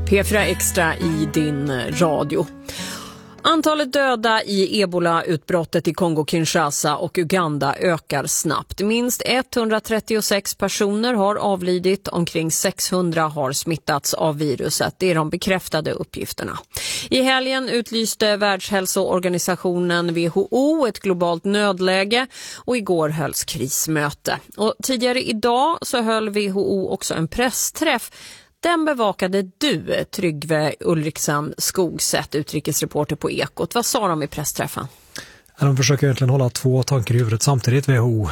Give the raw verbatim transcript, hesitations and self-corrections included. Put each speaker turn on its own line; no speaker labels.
P fyra Extra i din radio. Antalet döda i Ebola-utbrottet i Kongo-Kinshasa och Uganda ökar snabbt. Minst etthundratrettiosex personer har avlidit, omkring sexhundra har smittats av viruset. Det är de bekräftade uppgifterna. I helgen utlyste Världshälsoorganisationen W H O ett globalt nödläge och igår hölls krismöte. Och tidigare idag så höll W H O också en pressträff. Den bevakade du, Tryggve Ulriksson Skogsätt, utrikesreporter på Ekot. Vad sa de i pressträffen?
De försöker egentligen hålla två tankar i huvudet samtidigt. W H O